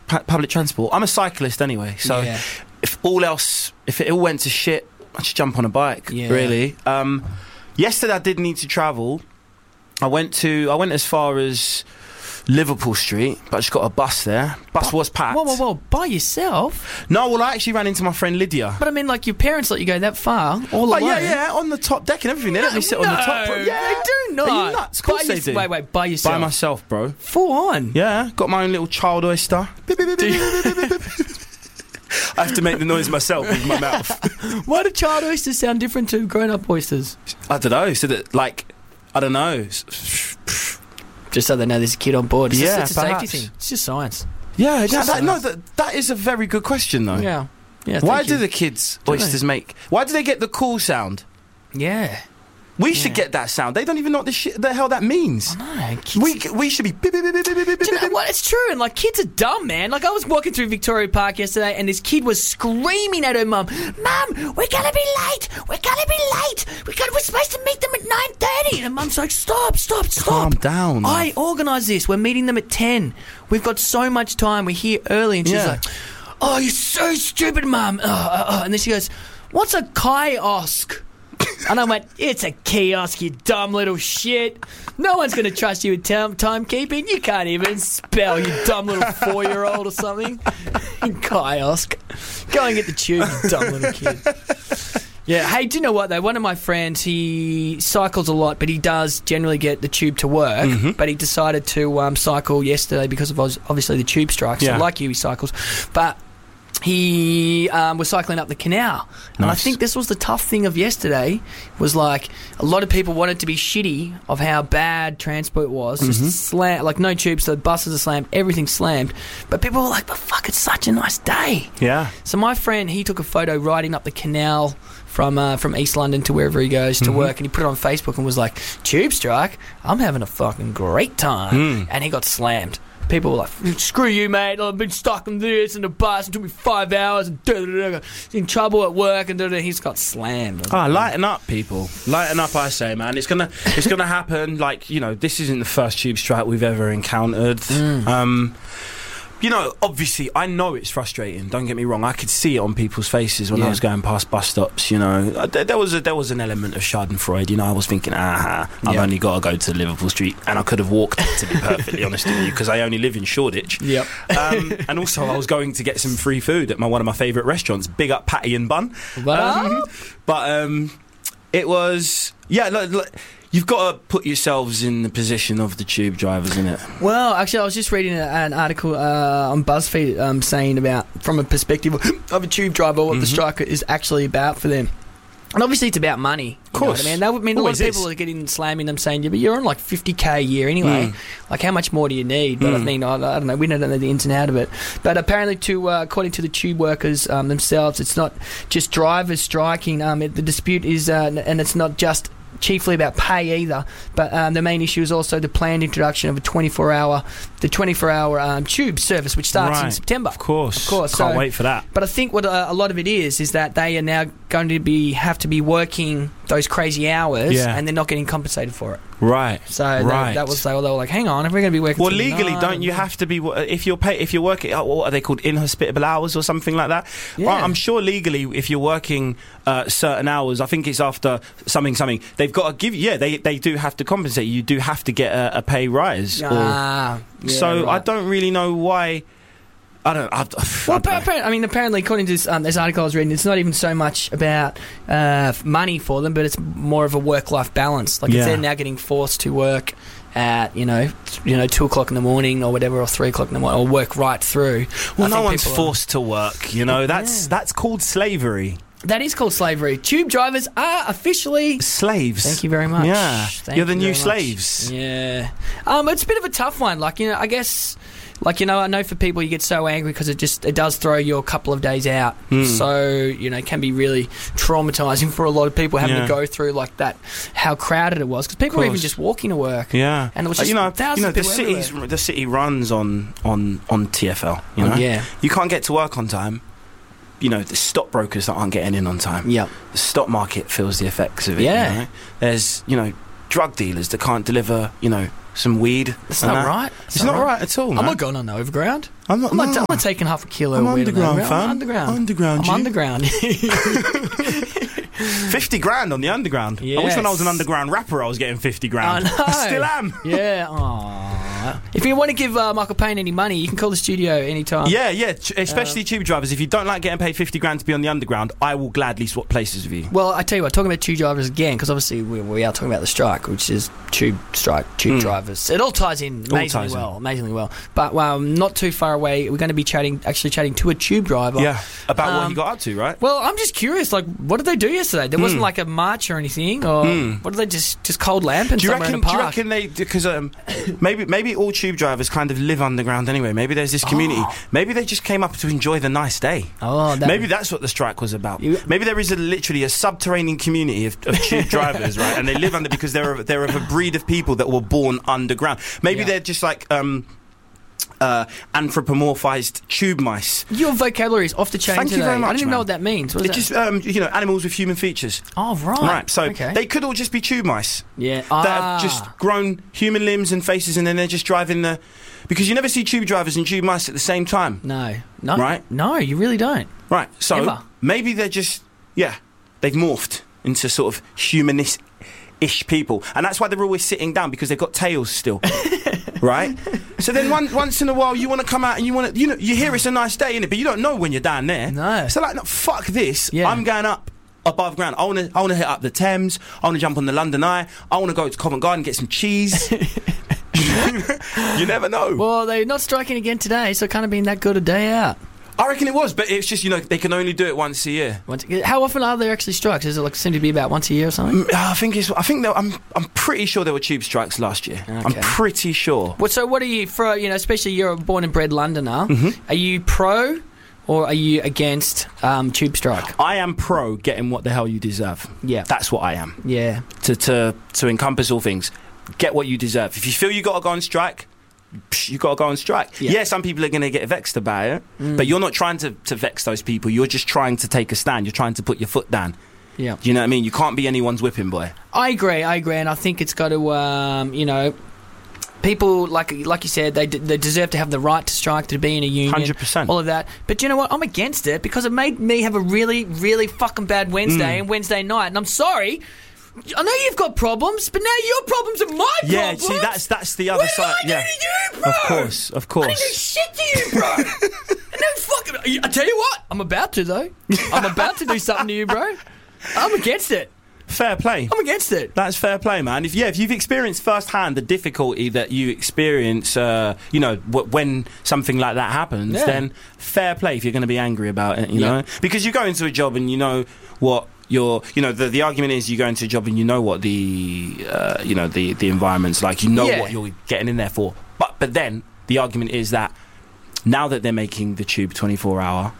public transport. I'm a cyclist anyway, so if it all went to shit, I should jump on a bike. Yeah. Really. Yesterday I did need to travel. I went as far as Liverpool Street, but I just got a bus there. Bus was packed. Whoa, by yourself? No, well, I actually ran into my friend Lydia. But I mean, like, your parents let you go that far, all alone? Yeah, on the top deck and everything. They let me sit on the top. Yeah, they do not. Are you nuts? Of course they do. Wait, by yourself? By myself, bro. Full on? Yeah, got my own little child oyster. I have to make the noise myself with my mouth. Why do child oysters sound different to grown-up oysters? I don't know. So that, like, I don't know. Just so they know there's a kid on board. It's Yeah, just, it's a safety thing. It's just science. Yeah, that is a very good question, though. Yeah. Why do the kids oysters make? Why do they get the cool sound? Yeah. We should get that sound. They don't even know what the hell that means. I know. Kids... We should be... Do you know what? It's true. And, like, kids are dumb, man. Like, I was walking through Victoria Park yesterday and this kid was screaming at her mum, "Mum, we're going to be late. We're going to be late. We're supposed to meet them at 9:30. And her mum's like, stop. Calm down. I organised this. We're meeting them at 10. We've got so much time. We're here early. And she's like, "Oh, you're so stupid, Mum." And then she goes, "What's a kiosk?" And I went, "It's a kiosk, you dumb little shit. No one's going to trust you with timekeeping. You can't even spell, you dumb little 4-year-old or something." Kiosk. Go and get the tube, you dumb little kid. Yeah, hey, do you know what, though? One of my friends, he cycles a lot, but he does generally get the tube to work. Mm-hmm. But he decided to cycle yesterday because of obviously the tube strike. So like you, he cycles. But he was cycling up the canal. And I think this was the tough thing of yesterday, was like a lot of people wanted to be shitty of how bad transport was. Mm-hmm. Just slammed, like no tubes, the buses are slammed, everything's slammed. But people were like, "But fuck, it's such a nice day." Yeah. So my friend, he took a photo riding up the canal from East London to wherever he goes to work, and he put it on Facebook and was like, "Tube strike, I'm having a fucking great time." And he got slammed. People were like, "Screw you, mate. I've been stuck in this and the bus. It took me 5 hours and in trouble at work." And he's got slammed. Lighten up, people. Lighten up, I say, man. It's gonna happen. Like, you know, this isn't the first tube strike we've ever encountered. You know, obviously, I know it's frustrating. Don't get me wrong. I could see it on people's faces when I was going past bus stops. You know, there was an element of Schadenfreude. You know, I was thinking, I've only got to go to Liverpool Street, and I could have walked, to be perfectly honest with you, because I only live in Shoreditch. Yep. And also, I was going to get some free food at one of my favourite restaurants. Big up Patty and Bun. It was you've got to put yourselves in the position of the tube drivers, innit? Well, actually, I was just reading an article on BuzzFeed saying about, from a perspective of a tube driver, what the strike is actually about for them. And obviously it's about money. Of course. Know what I mean? That would mean a lot of people are getting slamming them saying, "Yeah, but you're on like 50k a year anyway. Like, how much more do you need?" But I mean, I don't know. We don't know the ins and outs of it. But apparently, according to the tube workers themselves, it's not just drivers striking. The dispute is, and it's not just chiefly about pay either, but the main issue is also the planned introduction of the 24-hour tube service, which starts in September. Of course. Can't wait for that. But I think what a lot of it is that they are now going to have to be working those crazy hours, and they're not getting compensated for it. Right. So that was, they were like, "Hang on, if we're going to be working..." Well, legally, don't you have to be, if you're working, what are they called, inhospitable hours or something like that? Yeah. I'm sure legally, if you're working certain hours, I think it's after something, they've got to give you, they do have to compensate you. You do have to get a pay rise. So I don't really know why. I don't know. Apparently, according to this article I was reading, it's not even so much about money for them, but it's more of a work-life balance. Like, if they're now getting forced to work at 2 o'clock in the morning or whatever, or 3 o'clock in the morning, or work right through. Well, no one's forced to work. You know, that's called slavery. That is called slavery. Tube drivers are officially slaves. Thank you very much. Yeah, you're the new slaves. Yeah. It's a bit of a tough one. Like, I guess. Like, I know for people you get so angry because it does throw you a couple of days out. So, it can be really traumatising for a lot of people having to go through like that, how crowded it was. Because people were even just walking to work. Yeah. And it was just thousands of people everywhere. The city runs on TfL, you know? You can't get to work on time. The stockbrokers that aren't getting in on time. Yeah. The stock market feels the effects of it. Yeah. There's, drug dealers that can't deliver, some weed. It's not right. It's not right at all, man. I'm not going on the overground. I'm not taking half a kilo I'm of weed underground, fam. I'm underground. Underground, I'm underground. 50 grand on the underground. Yes. I wish when I was an underground rapper I was getting 50 grand. I know. I still am. Yeah. Aww. If you want to give Michael Payne any money, you can call the studio anytime. Yeah, especially tube drivers. If you don't like getting paid 50 grand to be on the underground, I will gladly swap places with you. Well, I tell you what, talking about tube drivers again, because obviously we are talking about the strike, which is tube drivers. It all ties in amazingly well. But not too far away, we're going to be chatting to a tube driver. Yeah, about what he got up to, right? Well, I'm just curious, like, what did they do yesterday? There wasn't like a march or anything, or what did they just cold lamp and somewhere in a park? Do you reckon they, because maybe all tube drivers kind of live underground anyway. Maybe there's this community. Maybe they just came up to enjoy the nice day. Maybe that's what the strike was about. Maybe there is literally a subterranean community of tube drivers, right? And they live under because they're of a breed of people that were born underground. Maybe they're just like anthropomorphized tube mice. Your vocabulary is off the chain today. Thank you very much. I don't even know what that means. It's just animals with human features. Oh, right. Right. So they could all just be tube mice. Yeah. That have just grown human limbs and faces, and then they're just driving the. Because you never see tube drivers and tube mice at the same time. No. Right? No, you really don't. Right. So maybe they're just they've morphed into sort of humanist-ish people, and that's why they're always sitting down because they've got tails still. Right? So then once in a while you want to come out and you want to, you hear it's a nice day, innit? But you don't know when you're down there. No. So like, no, fuck this. Yeah. I'm going up above ground. I want to hit up the Thames. I want to jump on the London Eye. I want to go to Covent Garden and get some cheese. You never know. Well, they're not striking again today, so it can't have been that good a day out. I reckon it was, but it's just, they can only do it once a year. How often are there actually strikes? Is it seem to be about once a year or something? I'm pretty sure there were tube strikes last year. Okay. I'm pretty sure. So what are you for? Especially you're a born and bred Londoner. Mm-hmm. Are you pro or are you against tube strike? I am pro getting what the hell you deserve. Yeah, that's what I am. Yeah, to encompass all things, get what you deserve. If you feel you got to go on strike, you got to go on strike. Yeah, some people are going to get vexed about it, but you're not trying to vex those people. You're just trying to take a stand. You're trying to put your foot down. Yeah, do you know what I mean? You can't be anyone's whipping boy. I agree, and I think it's got to, people like you said, they deserve to have the right to strike, to be in a union, 100%, all of that. But you know what? I'm against it because it made me have a really, really fucking bad Wednesday and Wednesday night, and I'm sorry. I know you've got problems, but now your problems are my problems. Yeah, see, that's the other side. What did I do to you, bro? Of course. I didn't do shit to you, bro. And then fucking, I tell you what, I'm about to though. I'm about to do something to you, bro. I'm against it. Fair play. I'm against it. That's fair play, man. If you've experienced firsthand the difficulty that you experience, when something like that happens, then fair play if you're going to be angry about it, you know? Because you go into a job and you know what the argument is, you go into a job and you know what the environment's like, you know what you're getting in there for. But then the argument is that now that they're making the tube 24-hour,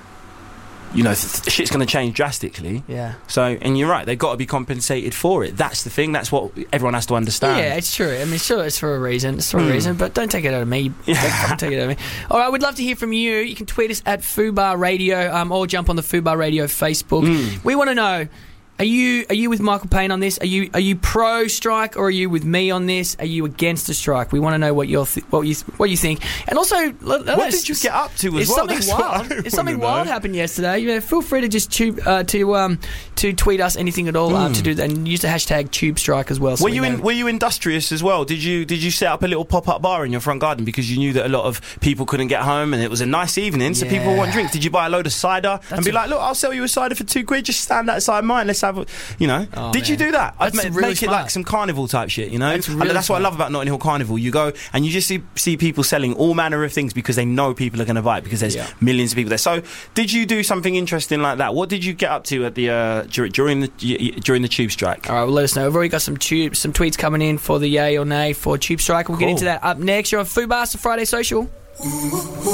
shit's going to change drastically. Yeah. So, and you're right, they've got to be compensated for it. That's the thing. That's what everyone has to understand. Yeah, it's true. I mean, sure, it's for a reason. It's for a reason, but don't take it out of me. Don't take it out of me. All right, we'd love to hear from you. You can tweet us at Fubar Radio, or jump on the Fubar Radio Facebook. We want to know. Are you with Michael Payne on this? Are you pro strike or are you with me on this? Are you against the strike? We want to know what you think. And also, what did you get up to as well? If something wild happened yesterday, feel free to just to tweet us anything at all to do that, and use the hashtag tube strike as well. So were you industrious as well? Did you set up a little pop-up bar in your front garden because you knew that a lot of people couldn't get home and it was a nice evening, so people want drinks? Did you buy a load of cider and be like, look, I'll sell you a cider for £2, just stand outside mine, let's have did you do that? I'd make it like some carnival type shit, That's what I love about Notting Hill Carnival. You go and you just see people selling all manner of things because they know people are going to buy it because there's millions of people there. So did you do something interesting like that? What did you get up to at the during the tube strike? All right, well, let us know. We've already got some tweets coming in for the yay or nay for tube strike. We'll get into that up next. You're on Fubar, Friday Social.